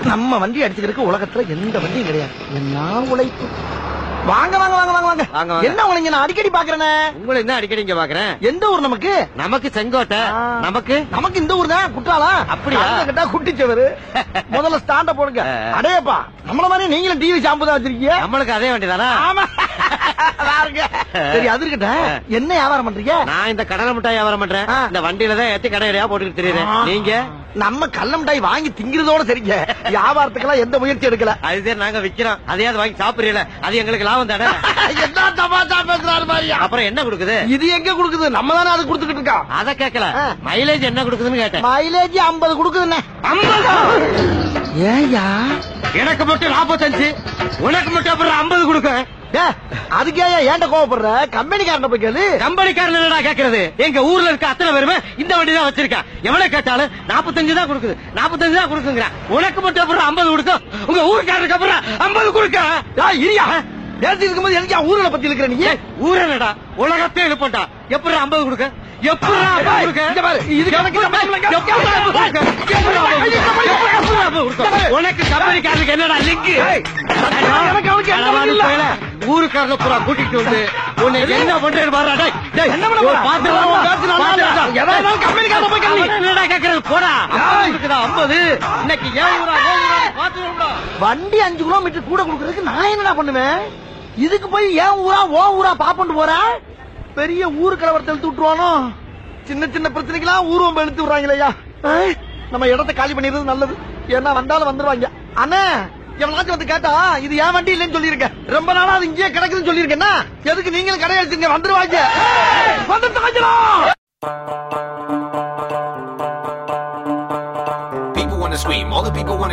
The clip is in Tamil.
நம்ம வண்டி அடிச்சுக்கிறதுக்கு உலகத்துல எந்த வண்டியும் கிடையாது. என்ன உழைப்பு. வாங்க வாங்க வாங்க வாங்க வாங்க வாங்க. என்ன உங்களை நான் அடிக்கடி பாக்குறேனே. உங்களை என்ன அடிக்கடி இங்க பாக்குறேன். எந்த ஊர் நமக்கு? நமக்கு செங்கோட்டை. நமக்கு நமக்கு இந்த ஊர் தான். குற்றாலா? அப்படியா? கேட்டா குட்டிச்சவரு. முதல்ல ஸ்டாண்ட போடுங்க. அடேப்பா, நம்மள மாதிரி நீங்களும் டிவி ஷாம்பு தான் வச்சிருக்கீங்க. நம்மளுக்கு அதே வண்டிதானா? ஆமா. சரி, அது இருக்கட்டும். என்ன வியாபாரம் பண்றீங்க? நான் இந்த கடலை மிட்டாய் வியாபாரம் பண்றேன். இந்த வண்டியில தான் ஏத்தி கடையா போட்டுக்கிட்டு தெரியுறேன். நீங்க? நம்ம கள்ள மிட்டாய் வாங்கி திங்கிறதோட சரிங்க. வியாபாரத்துக்கெல்லாம் எந்த முயற்சி எடுக்கல. அது சரி, நாங்க விக்கிறோம். அதையாவது வாங்கி சாப்பிடுறீல, அது எங்களுக்கு லாபம் தானே. என்ன தமாஷா பேசுறாரு மாதிரியா? அப்புறம் என்ன கொடுக்குது? இது எங்க கொடுக்குது? நம்ம தானே அது கொடுத்துக்கிட்டு இருக்கோம். அத கேட்கல, மைலேஜ் என்ன கொடுக்குதுன்னு கேட்டேன். மைலேஜ் 50 கொடுக்குதுண்ணே. 50? ஏயா எனக்கு மட்டும் 45, உனக்கு மட்டும் அப்புறம் 50 கொடுக்க. அதுக்கே ஏன்ட கோவப்படுற? கம்பெனிக்காரன போய் கேளு. கம்பெனிக்காரன் என்னடா கேக்குறது? எங்க ஊர்ல இருக்க அத்தனை பேருமே இந்த வண்டி தான் வச்சிருக்கேன். எவ்வளவு கேட்டாலும் 45 தான் கொடுக்குது, 45 தான் கொடுக்குங்கிறான். உனக்கு மட்டும் அப்புறம் 50 கொடுக்கும், உங்க ஊருக்காரருக்கு அப்புறம் 50 கொடுக்க. இரியா, நேரத்தில் இருக்கும்போது எனக்கு ஊர்ல பத்தி இருக்கிற நீ? ஊரனடா, உலகத்தை எழுப்பண்டா. எப்படி 50 கொடுக்க? எப்படி 50 கொடுக்க? உனக்கு கம்பெனிக்காரருக்கு என்னடா லிங்க்? ஊருக்காரல பூரா கூட்டிட்டு வந்து உன்னை என்ன பண்றேன்னு பாருடா. என்ன என்னடா கேக்குறது? போடா. 50 இன்னைக்கு வண்டி 5 கிலோமீட்டர் கூட கொடுக்கறதுக்கு நான் என்னடா பண்ணுவேன்? இதுக்கு போய் ஏன் ஊரா ஓ ஊரா பாப்பண்டு போற? பெரிய ஊரு கலவரத்தை இழுத்து விட்டுருவானோ? சின்ன சின்ன பிரச்சனைக்கெல்லாம் ஊர்வம் இழுத்து விடுறாங்களேயா. நம்ம இடத்தை காலி பண்ணிடுறது நல்லது. ஏன்னா வந்தாலும் வந்துருவாங்க. அண்ணா, எவனாச்சும் வந்து கேட்டா இது ஏன் வண்டி இல்லைன்னு சொல்லிருக்கேன். ரொம்ப நாளா அது இங்கேயே கிடக்குதுன்னு சொல்லிருக்கேன்னா எதுக்கு நீங்களும் கடை அடிச்சுங்க? வந்துருவாங்க. People want to scream, all the people want